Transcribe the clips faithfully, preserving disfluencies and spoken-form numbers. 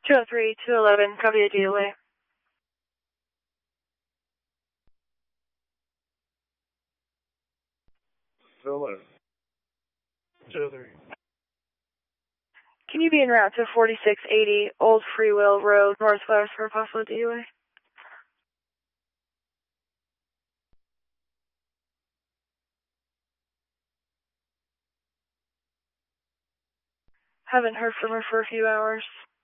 two oh three, two eleven, copy the D O A. Still in. two oh three. Can you be en route to forty-six eighty Old Freewell Road, Northwest for a possible D O A? Haven't heard from her for a few hours.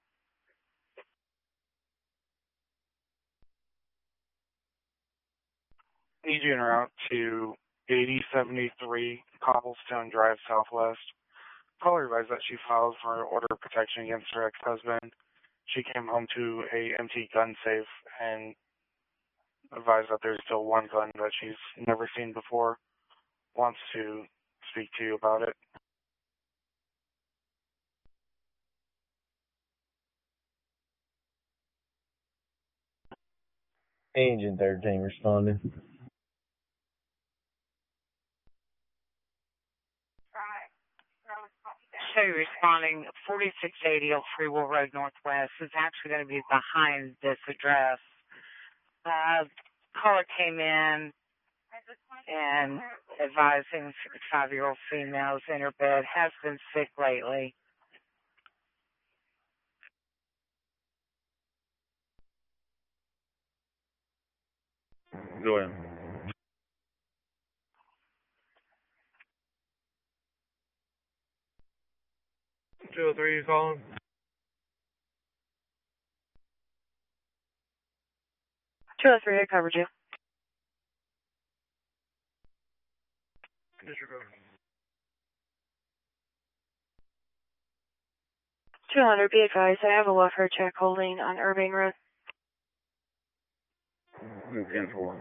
Need you en route to eighty seventy-three Cobblestone Drive Southwest. Caller advised that she filed for order of protection against her ex-husband. She came home to a empty gun safe and advised that there's still one gun that she's never seen before. Wants to speak to you about it. Engine thirteen responding. So responding, forty-six eighty Old Freewell Road Northwest is actually going to be behind this address. Uh, caller came in and advising fifty-five-year-old female is in her bed, has been sick lately. Go ahead. two oh three, you calling? two oh three, I covered you. Disregard. two hundred, be advised, I have a welfare check holding on Irving Road. Move in for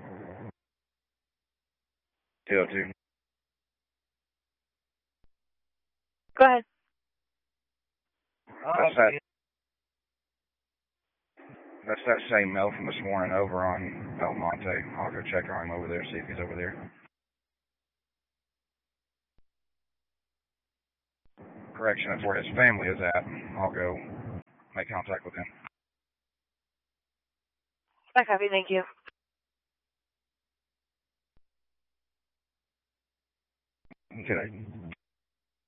two oh two. Go ahead. That's that. That's that same mail from this morning over on Belmonte. I'll go check on him over there, see if he's over there. Correction, that's where his family is at. I'll go make contact with him. I copy, thank you. Okay.